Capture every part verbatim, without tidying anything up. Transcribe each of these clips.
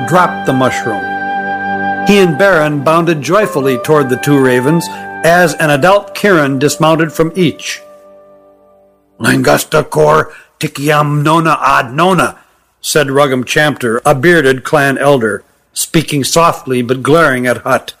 dropped the mushroom. He and Beren bounded joyfully toward the two ravens as an adult Kirin dismounted from each. Langusta kor tikiam nona ad nona, said Ruggum Champter, a bearded clan elder, speaking softly but glaring at Hut.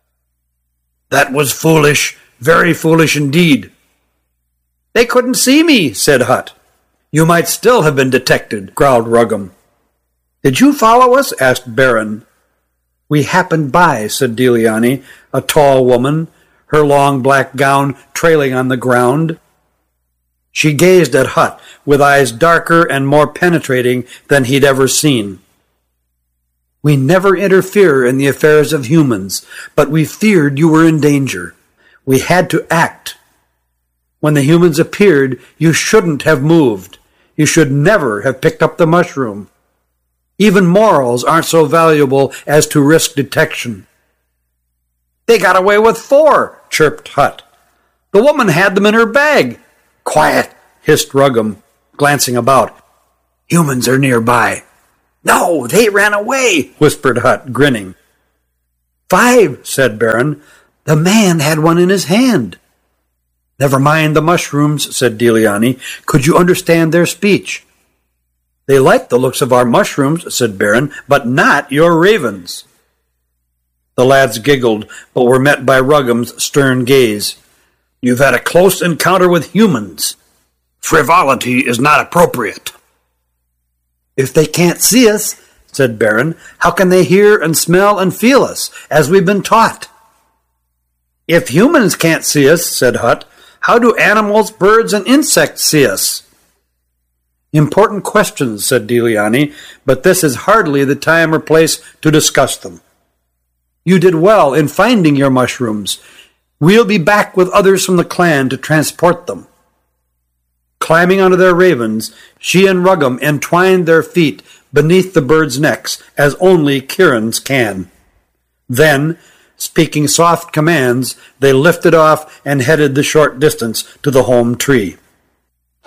That was foolish, very foolish indeed. They couldn't see me, said Hut. You might still have been detected, growled Ruggum. Did you follow us? asked Beren. We happened by, said Deliani, a tall woman, her long black gown trailing on the ground. She gazed at Hut with eyes darker and more penetrating than he'd ever seen. We never interfere in the affairs of humans, but we feared you were in danger. We had to act. When the humans appeared, you shouldn't have moved. You should never have picked up the mushroom. Even morals aren't so valuable as to risk detection. They got away with four, chirped Hut. The woman had them in her bag. Quiet, hissed Ruggum, glancing about. Humans are nearby. No, they ran away, whispered Hut, grinning. Five, said Beren. The man had one in his hand. Never mind the mushrooms, said Deliani. Could you understand their speech? They like the looks of our mushrooms, said Beren, but not your ravens. The lads giggled, but were met by Ruggum's stern gaze. You've had a close encounter with humans. Frivolity is not appropriate. If they can't see us, said Beren, how can they hear and smell and feel us, as we've been taught? If humans can't see us, said Hut, how do animals, birds, and insects see us? Important questions, said Deliani, but this is hardly the time or place to discuss them. You did well in finding your mushrooms. We'll be back with others from the clan to transport them. Climbing onto their ravens, she and Ruggum entwined their feet beneath the birds' necks, as only Kirins can. Then, speaking soft commands, they lifted off and headed the short distance to the home tree.